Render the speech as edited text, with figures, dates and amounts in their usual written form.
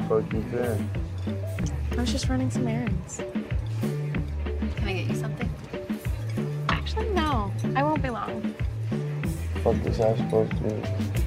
fuck you doing? I was just running some errands. Can I get you something? Actually, no. I won't be long. What the fuck is that supposed to be?